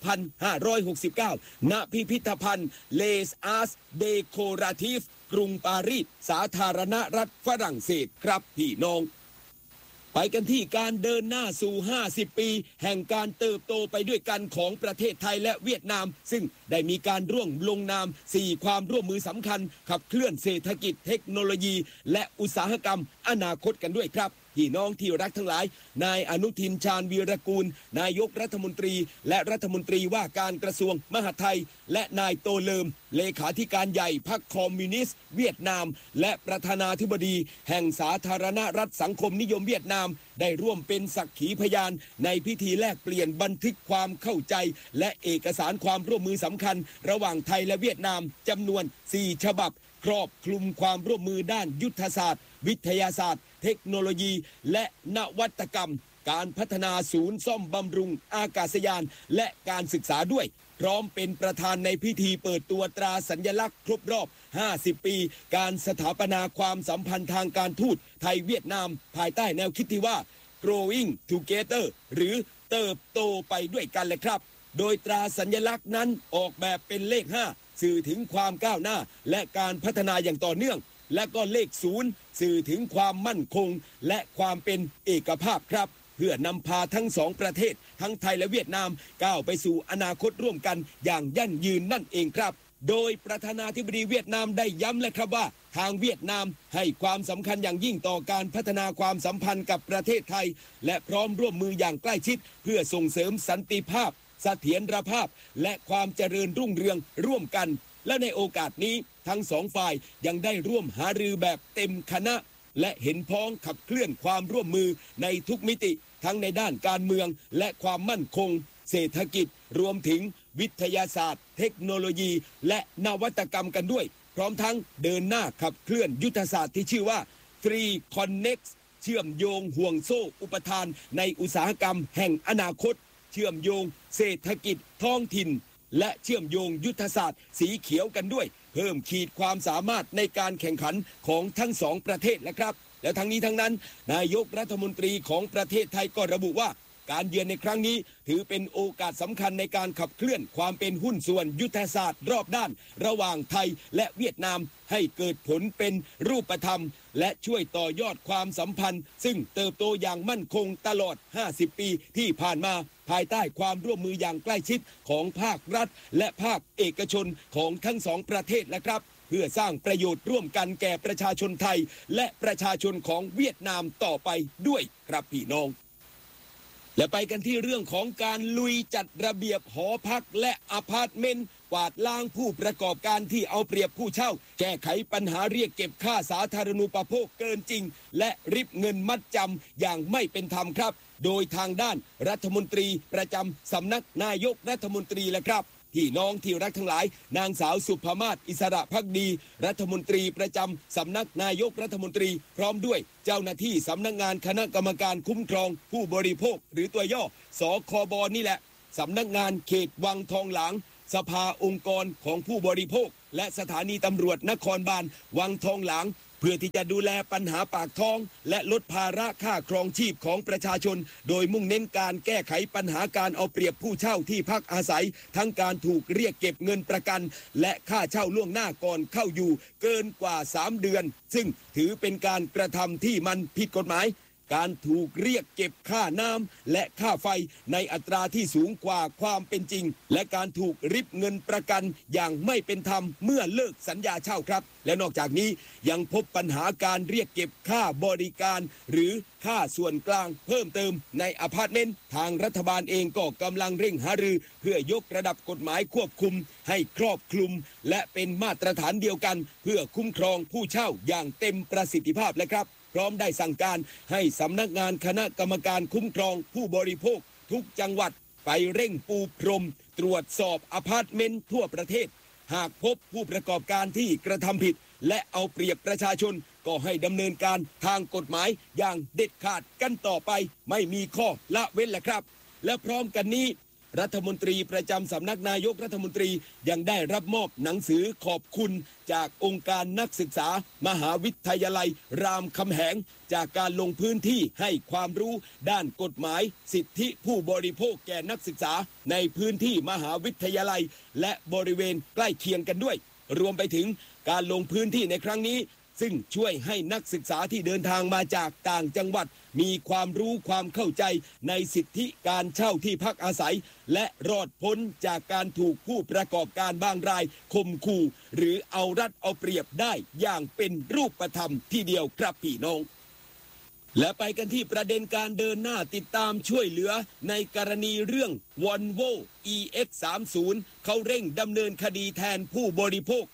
2569 ณ พิพิธภัณฑ์เลอาร์สเดโคราทีฟกรุงปารีสสาธารณรัฐฝรั่งเศสครับพี่น้องไปกันที่การเดินหน้าสู่50 ปีแห่งการเติบโตไปด้วยกันของประเทศไทยและเวียดนามซึ่งได้มีการร่วมลงนาม4ความร่วมมือสำคัญขับเคลื่อนเศรษฐกิจเทคโนโลยีและอุตสาหกรรมอนาคตกันด้วยครับพี่น้องที่รักทั้งหลายนายอนุทินชาญวีรกูลนายกรัฐมนตรีและรัฐมนตรีว่าการกระทรวงมหาดไทยและนายโตเลิมเลขาธิการใหญ่พรรคคอมมิวนิสต์เวียดนามและประธานาธิบดีแห่งสาธารณรัฐสังคมนิยมเวียดนามได้ร่วมเป็นสักขีพยานในพิธีแลกเปลี่ยนบันทึกความเข้าใจและเอกสารความร่วมมือสำคัญระหว่างไทยและเวียดนามจำนวน4 ฉบับครอบคลุมความร่วมมือด้านยุทธศาสตร์วิทยาศาสตร์เทคโนโลยีและนวัตกรรมการพัฒนาศูนย์ซ่อมบำรุงอากาศยานและการศึกษาด้วยพร้อมเป็นประธานในพิธีเปิดตัวตราสัญลักษณ์ครบรอบ50 ปีการสถาปนาความสัมพันธ์ทางการทูตไทยเวียดนามภายใต้แนวคิดที่ว่า growing together หรือเติบโตไปด้วยกันเลยครับโดยตราสัญลักษณ์นั้นออกแบบเป็นเลข5สื่อถึงความก้าวหน้าและการพัฒนาอย่างต่อเนื่องและก็เลข0สื่อถึงความมั่นคงและความเป็นเอกภาพครับเพื่อนำพาทั้ง2ประเทศทั้งไทยและเวียดนามก้าวไปสู่อนาคตร่วมกันอย่างยั่งยืนนั่นเองครับโดยประธานาธิบดีเวียดนามได้ย้ำเลยครับว่าทางเวียดนามให้ความสำคัญอย่างยิ่งต่อการพัฒนาความสัมพันธ์กับประเทศไทยและพร้อมร่วมมืออย่างใกล้ชิดเพื่อส่งเสริมสันติภาพเสถียรภาพและความเจริญรุ่งเรืองร่วมกันและในโอกาสนี้ทั้ง2 ฝ่ายยังได้ร่วมหารือแบบเต็มคณะและเห็นพ้องขับเคลื่อนความร่วมมือในทุกมิติทั้งในด้านการเมืองและความมั่นคงเศรษฐกิจรวมถึงวิทยาศาสตร์เทคโนโลยีและนวัตกรรมกันด้วยพร้อมทั้งเดินหน้าขับเคลื่อนยุทธศาสตร์ที่ชื่อว่า Three Connect เชื่อมโยงห่วงโซ่อุปทานในอุตสาหกรรมแห่งอนาคตเชื่อมโยงเศรษฐกิจท้องถิ่นและเชื่อมโยงยุทธศาสตร์สีเขียวกันด้วยเพิ่มขีดความสามารถในการแข่งขันของทั้ง2 ประเทศนะครับและทั้งนี้ทั้งนั้นนายกรัฐมนตรีของประเทศไทยก็ระบุว่าการเยือนในครั้งนี้ถือเป็นโอกาสสำคัญในการขับเคลื่อนความเป็นหุ้นส่วนยุทธศาสตร์รอบด้านระหว่างไทยและเวียดนามให้เกิดผลเป็นรูปธรรมและช่วยต่อยอดความสัมพันธ์ซึ่งเติบโตอย่างมั่นคงตลอด50 ปีที่ผ่านมาภายใต้ความร่วมมืออย่างใกล้ชิดของภาครัฐและภาคเอกชนของทั้ง2 ประเทศนะครับเพื่อสร้างประโยชน์ร่วมกันแก่ประชาชนไทยและประชาชนของเวียดนามต่อไปด้วยครับพี่น้องและไปกันที่เรื่องของการลุยจัดระเบียบหอพักและอพาร์ตเมนต์กวาดล้างผู้ประกอบการที่เอาเปรียบผู้เช่าแก้ไขปัญหาเรียกเก็บค่าสาธารณูปโภคเกินจริงและริบเงินมัดจำอย่างไม่เป็นธรรมครับโดยทางด้านรัฐมนตรีประจำสำนักนายกรัฐมนตรีและครับพี่น้องที่รักทั้งหลายนางสาวสุภมาศอิสระภักดีรัฐมนตรีประจำสำนักนายกรัฐมนตรีพร้อมด้วยเจ้าหน้าที่สำนักงานคณะกรรมการคุ้มครองผู้บริโภคหรือตัวย่อสคบนี่แหละสำนักงานเขตวังทองหลางสภาองค์กรของผู้บริโภคและสถานีตำรวจนครบาลวังทองหลางเพื่อที่จะดูแลปัญหาปากท้องและลดภาระค่าครองชีพของประชาชนโดยมุ่งเน้นการแก้ไขปัญหาการเอาเปรียบผู้เช่าที่พักอาศัยทั้งการถูกเรียกเก็บเงินประกันและค่าเช่าล่วงหน้าก่อนเข้าอยู่เกินกว่า3 เดือนซึ่งถือเป็นการกระทำที่มันผิดกฎหมายการถูกเรียกเก็บค่าน้ำและค่าไฟในอัตราที่สูงกว่าความเป็นจริงและการถูกริบเงินประกันอย่างไม่เป็นธรรมเมื่อเลิกสัญญาเช่าครับและนอกจากนี้ยังพบปัญหาการเรียกเก็บค่าบริการหรือค่าส่วนกลางเพิ่มเติมในอพาร์ตเมนต์ทางรัฐบาลเองก็กำลังเร่งหารือเพื่อยกระดับกฎหมายควบคุมให้ครอบคลุมและเป็นมาตรฐานเดียวกันเพื่อคุ้มครองผู้เช่าอย่างเต็มประสิทธิภาพและครับพร้อมได้สั่งการให้สำนักงานคณะกรรมการคุ้มครองผู้บริโภคทุกจังหวัดไปเร่งปูพรมตรวจสอบอพาร์ตเมนต์ทั่วประเทศหากพบผู้ประกอบการที่กระทำผิดและเอาเปรียบประชาชนก็ให้ดำเนินการทางกฎหมายอย่างเด็ดขาดกันต่อไปไม่มีข้อละเว้นแหละครับและพร้อมกันนี้รัฐมนตรีประจำสำนักนายกรัฐมนตรียังได้รับมอบหนังสือขอบคุณจากองค์การนักศึกษามหาวิทยาลัยรามคำแหงจากการลงพื้นที่ให้ความรู้ด้านกฎหมายสิทธิผู้บริโภคแก่นักศึกษาในพื้นที่มหาวิทยาลัยและบริเวณใกล้เคียงกันด้วยรวมไปถึงการลงพื้นที่ในครั้งนี้ซึ่งช่วยให้นักศึกษาที่เดินทางมาจากต่างจังหวัดมีความรู้ความเข้าใจในสิทธิการเช่าที่พักอาศัยและรอดพ้นจากการถูกผู้ประกอบการบางรายข่มขู่หรือเอารัดเอาเปรียบได้อย่างเป็นรูปธรรมที่เดียวครับพี่น้องและไปกันที่ประเด็นการเดินหน้าติดตามช่วยเหลือในกรณีเรื่อง Volvo EX30 เขาเร่งดำเนินคดีแทนผู้บริโภค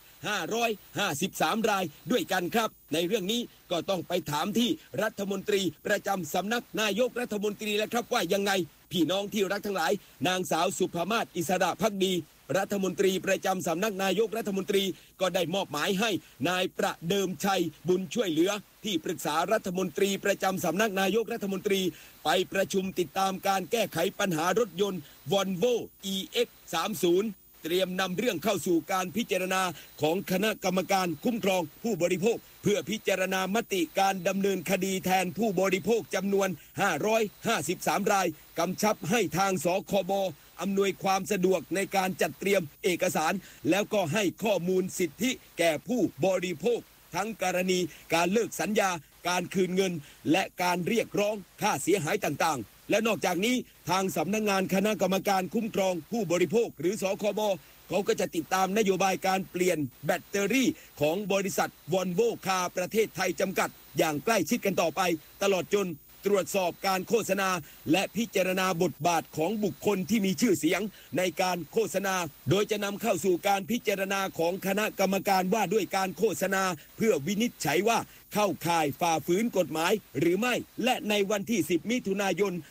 553 รายด้วยกันครับในเรื่องนี้ก็ต้องไปถามที่รัฐมนตรีประจำสำนักนายกรัฐมนตรีแล้วครับว่ายังไงพี่น้องที่รักทั้งหลายนางสาวสุภมาศอิสระภักดีรัฐมนตรีประจำสำนักนายกรัฐมนตรีก็ได้มอบหมายให้นายประเดิมชัยบุญช่วยเหลือที่ปรึกษารัฐมนตรีประจำสำนักนายกรัฐมนตรีไปประชุมติดตามการแก้ไขปัญหารถยนต์ Volvo EX30เตรียมนำเรื่องเข้าสู่การพิจารณาของคณะกรรมการคุ้มครองผู้บริโภคเพื่อพิจารณามติการดำเนินคดีแทนผู้บริโภคจำนวน553 รายกำชับให้ทางสคบอำนวยความสะดวกในการจัดเตรียมเอกสารแล้วก็ให้ข้อมูลสิทธิแก่ผู้บริโภคทั้งกรณีการเลิกสัญญาการคืนเงินและการเรียกร้องค่าเสียหายต่างๆและนอกจากนี้ทางสำนักงานคณะกรรมการคุ้มครองผู้บริโภคหรือสคบเขาก็จะติดตามนโยบายการเปลี่ยนแบตเตอรี่ของบริษัท Volvo Car ประเทศไทยจำกัดอย่างใกล้ชิดกันต่อไปตลอดจนตรวจสอบการโฆษณาและพิจารณาบทบาทของบุคคลที่มีชื่อเสียงในการโฆษณาโดยจะนำเข้าสู่การพิจารณาของคณะกรรมการว่าด้วยการโฆษณาเพื่อวินิจฉัยว่าเข้าข่ายฝ่าฝืนกฎหมายหรือไม่และในวันที่10 มิถุนายน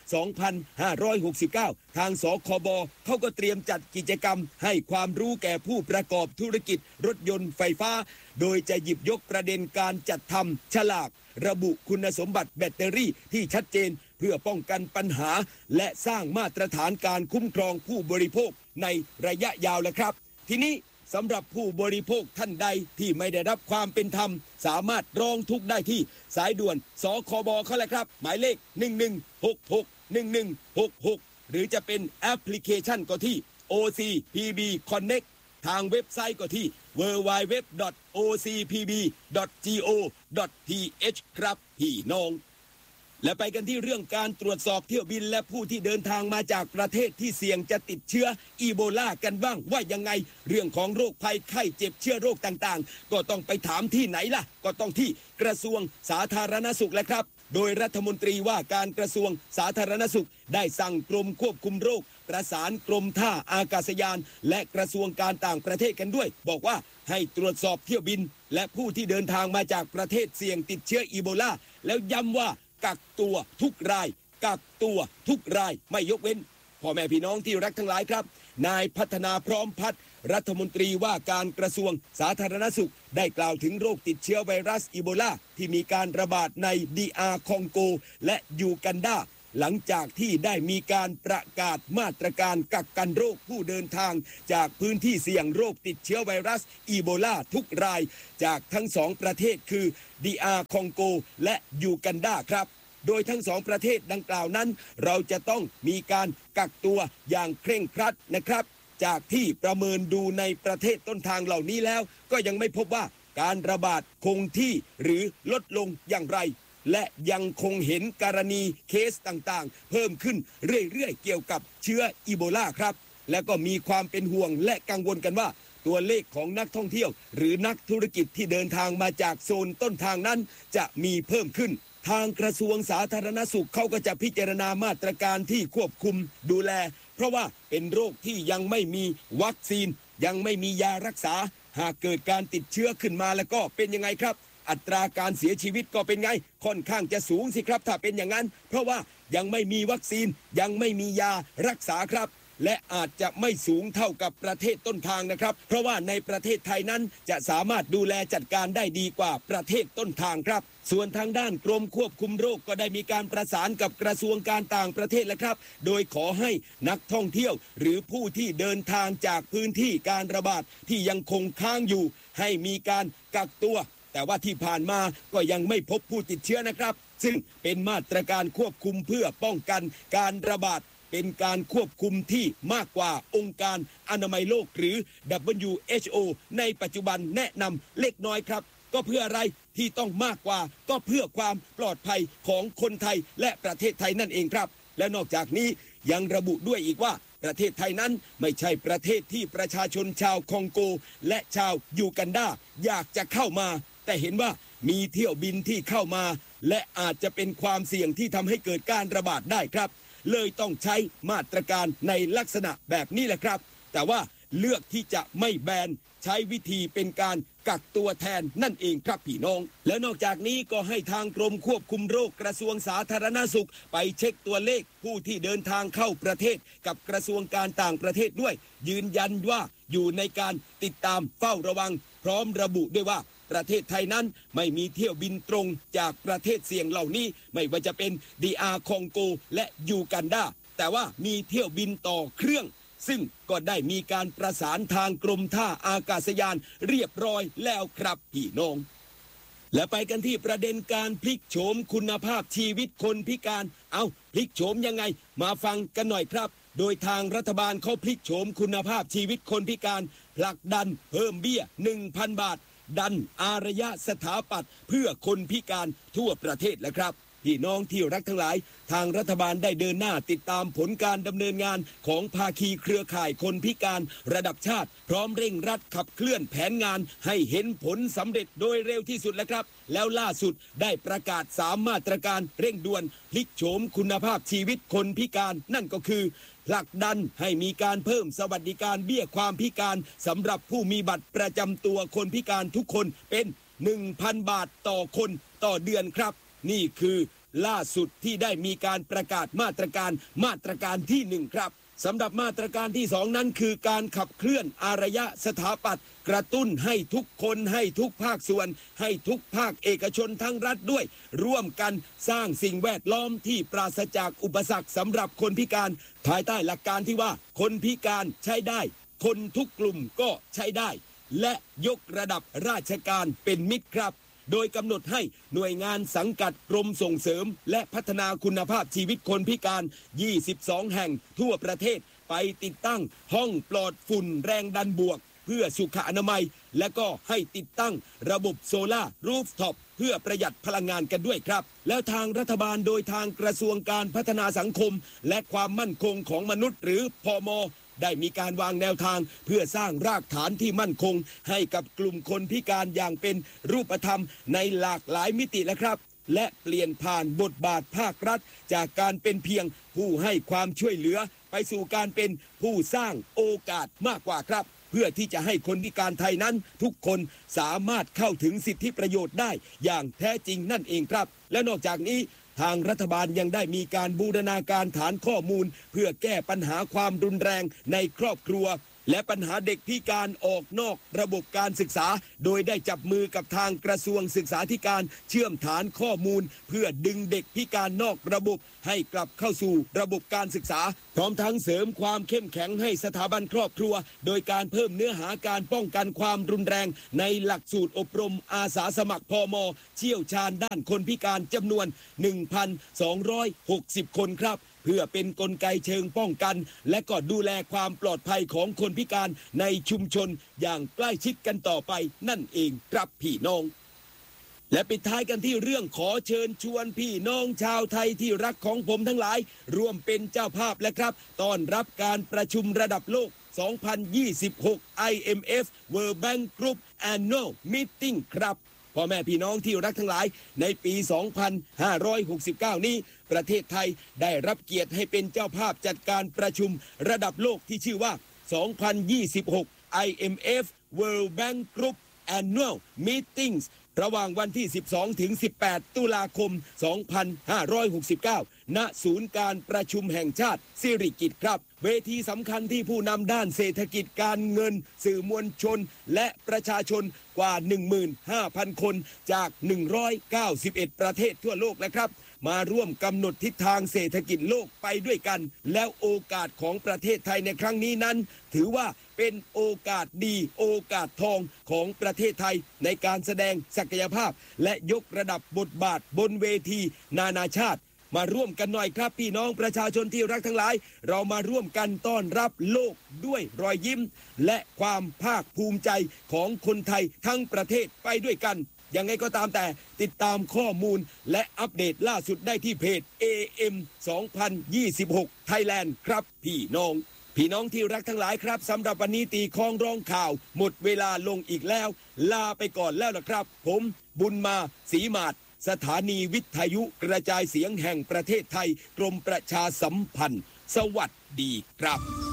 2569 ทางสคบเขาก็เตรียมจัดกิจกรรมให้ความรู้แก่ผู้ประกอบธุรกิจรถยนต์ไฟฟ้าโดยจะหยิบยกประเด็นการจัดทำฉลากระบุคุณสมบัติแบตเตอรี่ที่ชัดเจนเพื่อป้องกันปัญหาและสร้างมาตรฐานการคุ้มครองผู้บริโภคในระยะยาวแหละครับทีนี้สำหรับผู้บริโภคท่านใดที่ไม่ได้รับความเป็นธรรมสามารถร้องทุกข์ได้ที่สายด่วนสคบเขาแหละครับหมายเลข11661166หรือจะเป็นแอปพลิเคชันก็ที่ OCPB Connect ทางเว็บไซต์ก็ที่ www.ocpb.go.th ครับพี่น้องและไปกันที่เรื่องการตรวจสอบเที่ยวบินและผู้ที่เดินทางมาจากประเทศที่เสี่ยงจะติดเชื้ออีโบลากันบ้างว่ายังไงเรื่องของโรคภัยไข้เจ็บเชื้อโรคต่างๆก็ต้องไปถามที่ไหนล่ะก็ต้องที่กระทรวงสาธารณสุขแหละครับโดยรัฐมนตรีว่าการกระทรวงสาธารณสุขได้สั่งกรมควบคุมโรคประสานกรมท่าอากาศยานและกระทรวงการต่างประเทศกันด้วยบอกว่าให้ตรวจสอบเที่ยวบินและผู้ที่เดินทางมาจากประเทศเสี่ยงติดเชื้ออีโบลาแล้วย้ำว่ากักตัวทุกรายกักตัวทุกรายไม่ยกเว้นพ่อแม่พี่น้องที่รักทั้งหลายครับนายพัฒนาพร้อมพัฒน์รัฐมนตรีว่าการกระทรวงสาธารณสุขได้กล่าวถึงโรคติดเชื้อไวรัสอีโบลาที่มีการระบาดในDR คองโกและยูกันดาหลังจากที่ได้มีการประกาศมาตรการกักกันโรคผู้เดินทางจากพื้นที่เสี่ยงโรคติดเชื้อไวรัสอีโบลาทุกรายจากทั้งสองประเทศคือDR คองโกและยูกันดาครับโดยทั้งสองประเทศดังกล่าวนั้นเราจะต้องมีการกักตัวอย่างเคร่งครัดนะครับจากที่ประเมินดูในประเทศต้นทางเหล่านี้แล้วก็ยังไม่พบว่าการระบาดคงที่หรือลดลงอย่างไรและยังคงเห็นกรณีเคสต่างๆเพิ่มขึ้นเรื่อยๆเกี่ยวกับเชื้ออีโบลาครับและก็มีความเป็นห่วงและกังวลกันว่าตัวเลขของนักท่องเที่ยวหรือนักธุรกิจที่เดินทางมาจากโซนต้นทางนั้นจะมีเพิ่มขึ้นทางกระทรวงสาธารณสุขเขาก็จะพิจารณามาตรการที่ควบคุมดูแลเพราะว่าเป็นโรคที่ยังไม่มีวัคซีนยังไม่มียารักษาหากเกิดการติดเชื้อขึ้นมาแล้วก็เป็นยังไงครับอัตราการเสียชีวิตก็เป็นไงค่อนข้างจะสูงสิครับถ้าเป็นอย่างนั้นเพราะว่ายังไม่มีวัคซีนยังไม่มียารักษาครับและอาจจะไม่สูงเท่ากับประเทศต้นทางนะครับเพราะว่าในประเทศไทยนั้นจะสามารถดูแลจัดการได้ดีกว่าประเทศต้นทางครับส่วนทางด้านกรมควบคุมโรคก็ได้มีการประสานกับกระทรวงการต่างประเทศแล้วครับโดยขอให้นักท่องเที่ยวหรือผู้ที่เดินทางจากพื้นที่การระบาดที่ยังคงค้างอยู่ให้มีการกักตัวแต่ว่าที่ผ่านมาก็ยังไม่พบผู้ติดเชื้อนะครับซึ่งเป็นมาตรการควบคุมเพื่อป้องกันการระบาดเป็นการควบคุมที่มากกว่าองค์การอนามัยโลกหรือ WHO ในปัจจุบันแนะนำเล็กน้อยครับก็เพื่ออะไรที่ต้องมากกว่าก็เพื่อความปลอดภัยของคนไทยและประเทศไทยนั่นเองครับและนอกจากนี้ยังระบุด้วยอีกว่าประเทศไทยนั้นไม่ใช่ประเทศที่ประชาชนชาวคองโกและชาวยูกันดาอยากจะเข้ามาแต่เห็นว่ามีเที่ยวบินที่เข้ามาและอาจจะเป็นความเสี่ยงที่ทำให้เกิดการระบาดได้ครับเลยต้องใช้มาตรการในลักษณะแบบนี้แหละครับแต่ว่าเลือกที่จะไม่แบนใช้วิธีเป็นการกักตัวแทนนั่นเองครับพี่น้องแล้วนอกจากนี้ก็ให้ทางกรมควบคุมโรคกระทรวงสาธารณสุขไปเช็คตัวเลขผู้ที่เดินทางเข้าประเทศกับกระทรวงการต่างประเทศด้วยยืนยันว่าอยู่ในการติดตามเฝ้าระวังพร้อมระบุด้วยว่าประเทศไทยนั้นไม่มีเที่ยวบินตรงจากประเทศเสี่ยงเหล่านี้ไม่ว่าจะเป็น DR คองโกและยูกันดาแต่ว่ามีเที่ยวบินต่อเครื่องซึ่งก็ได้มีการประสานทางกรมท่าอากาศยานเรียบร้อยแล้วครับพี่น้องและไปกันที่ประเด็นการพลิกโฉมคุณภาพชีวิตคนพิการพลิกโฉมยังไงมาฟังกันหน่อยครับโดยทางรัฐบาลเขาพลิกโฉมคุณภาพชีวิตคนพิการผลักดันเพิ่มเบี้ย 1,000 บาทดันอารยสถาปัตย์เพื่อคนพิการทั่วประเทศแล้วครับพี่น้องที่รักทั้งหลายทางรัฐบาลได้เดินหน้าติดตามผลการดำเนินงานของภาคีเครือข่ายคนพิการระดับชาติพร้อมเร่งรัดขับเคลื่อนแผนงานให้เห็นผลสำเร็จโดยเร็วที่สุดแล้วครับแล้วล่าสุดได้ประกาศ3มาตรการเร่งด่วนพลิกโฉมคุณภาพชีวิตคนพิการนั่นก็คือผลักดันให้มีการเพิ่มสวัสดิการเบี้ยความพิการสำหรับผู้มีบัตรประจำตัวคนพิการทุกคนเป็น 1,000 บาทต่อคนต่อเดือนครับนี่คือล่าสุดที่ได้มีการประกาศมาตรการที่1ครับสำหรับมาตรการที่2นั้นคือการขับเคลื่อนอารยสถาปัตย์กระตุ้นให้ทุกคนให้ทุกภาคส่วนให้ทุกภาคเอกชนทั้งรัฐด้วยร่วมกันสร้างสิ่งแวดล้อมที่ปราศจากอุปสรรคสำหรับคนพิการภายใต้หลักการที่ว่าคนพิการใช้ได้คนทุกกลุ่มก็ใช้ได้และยกระดับราชการเป็นมิตรครับโดยกำหนดให้หน่วยงานสังกัดกรมส่งเสริมและพัฒนาคุณภาพชีวิตคนพิการ22แห่งทั่วประเทศไปติดตั้งห้องปลอดฝุ่นแรงดันบวกเพื่อสุขอนามัยและก็ให้ติดตั้งระบบโซล่ารูฟท็อปเพื่อประหยัดพลังงานกันด้วยครับแล้วทางรัฐบาลโดยทางกระทรวงการพัฒนาสังคมและความมั่นคงของมนุษย์หรือพม.ได้มีการวางแนวทางเพื่อสร้างรากฐานที่มั่นคงให้กับกลุ่มคนพิการอย่างเป็นรูปธรรมในหลากหลายมิติแล้วครับและเปลี่ยนผ่านบทบาทภาครัฐจากการเป็นเพียงผู้ให้ความช่วยเหลือไปสู่การเป็นผู้สร้างโอกาสมากกว่าครับเพื่อที่จะให้คนพิการไทยนั้นทุกคนสามารถเข้าถึงสิทธิประโยชน์ได้อย่างแท้จริงนั่นเองครับและนอกจากนี้ทางรัฐบาลยังได้มีการบูรณาการฐานข้อมูลเพื่อแก้ปัญหาความรุนแรงในครอบครัวและปัญหาเด็กพิการออกนอกระบบการศึกษาโดยได้จับมือกับทางกระทรวงศึกษาธิการเชื่อมฐานข้อมูลเพื่อดึงเด็กพิการนอกระบบให้กลับเข้าสู่ระบบการศึกษาพร้อมทั้งเสริมความเข้มแข็งให้สถาบันครอบครัวโดยการเพิ่มเนื้อหาการป้องกันความรุนแรงในหลักสูตรอบรมอาสาสมัครพม.เชี่ยวชาญด้านคนพิการจำนวน 1,260 คนครับเพื่อเป็นกลไกเชิงป้องกันและก็ดูแลความปลอดภัยของคนพิการในชุมชนอย่างใกล้ชิดกันต่อไปนั่นเองครับพี่น้องและปิดท้ายกันที่เรื่องขอเชิญชวนพี่น้องชาวไทยที่รักของผมทั้งหลายร่วมเป็นเจ้าภาพและครับต้อนรับการประชุมระดับโลก 2026 IMF World Bank Group Annual Meeting ครับพ่อแม่พี่น้องที่รักทั้งหลายในปี 2569 นี้ประเทศไทยได้รับเกียรติให้เป็นเจ้าภาพจัดการประชุมระดับโลกที่ชื่อว่า 2026 IMF World Bank Group Annual Meetings ระหว่างวันที่ 12 ถึง 18 ตุลาคม 2569 ณ ศูนย์การประชุมแห่งชาติสิริกิติ์ครับเวทีสำคัญที่ผู้นำด้านเศรษฐกิจการเงินสื่อมวลชนและประชาชนกว่า 15,000 คนจาก 191 ประเทศทั่วโลกนะครับมาร่วมกำหนดทิศทางเศรษฐกิจโลกไปด้วยกันแล้วโอกาสของประเทศไทยในครั้งนี้นั้นถือว่าเป็นโอกาสดีโอกาสทองของประเทศไทยในการแสดงศักยภาพและยกระดับบทบาทบนเวทีนานาชาติมาร่วมกันหน่อยครับพี่น้องประชาชนที่รักทั้งหลายเรามาร่วมกันต้อนรับโลกด้วยรอยยิ้มและความภาคภูมิใจของคนไทยทั้งประเทศไปด้วยกันยังไงก็ตามแต่ติดตามข้อมูลและอัปเดตล่าสุดได้ที่เพจ AM 2026 Thailand ครับพี่น้องที่รักทั้งหลายครับสำหรับวันนี้ตีคล้องร้องข่าวหมดเวลาลงอีกแล้วลาไปก่อนแล้วนะครับผมบุญมาศรีมาศสถานีวิทยุกระจายเสียงแห่งประเทศไทยกรมประชาสัมพันธ์สวัสดีครับ